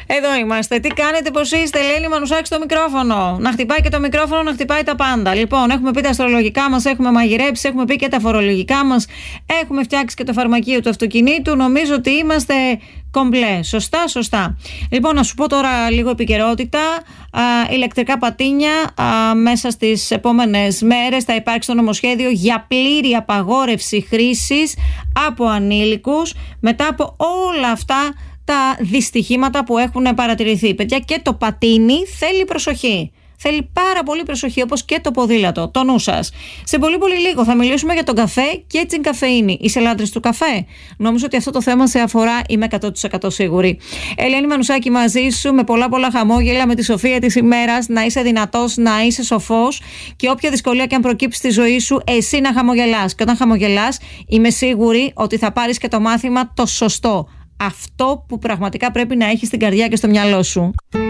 Εδώ είμαστε. Τι κάνετε, πώς είστε, Ελένη Μανουσάκη στο μικρόφωνο. Να χτυπάει και το μικρόφωνο, να χτυπάει τα πάντα. Λοιπόν, έχουμε πει τα αστρολογικά μας, έχουμε μαγειρέψει, έχουμε πει και τα φορολογικά μας, έχουμε φτιάξει και το φαρμακείο του αυτοκινήτου. Νομίζω ότι είμαστε κομπλέ. Σωστά. Λοιπόν, να σου πω τώρα λίγο επικαιρότητα. Ηλεκτρικά πατίνια μέσα στις επόμενες μέρες θα υπάρξει το νομοσχέδιο για πλήρη απαγόρευση χρήσης από ανήλικους μετά από όλα αυτά τα δυστυχήματα που έχουν παρατηρηθεί. Παιδιά, και το πατίνι θέλει προσοχή. Θέλει πάρα πολύ προσοχή, όπως και το ποδήλατο. Το νου σας. Σε πολύ λίγο θα μιλήσουμε για τον καφέ και την καφεΐνη. Είσαι λάτρης του καφέ? Νομίζω ότι αυτό το θέμα σε αφορά, είμαι 100% σίγουρη. Ελένη Μανουσάκη μαζί σου, με πολλά χαμόγελα, με τη σοφία της ημέρας. Να είσαι δυνατός, να είσαι σοφός και όποια δυσκολία και αν προκύψει στη ζωή σου, εσύ να χαμογελάς. Και όταν χαμογελάς, είμαι σίγουρη ότι θα πάρεις και το μάθημα το σωστό. Αυτό που πραγματικά πρέπει να έχεις στην καρδιά και στο μυαλό σου.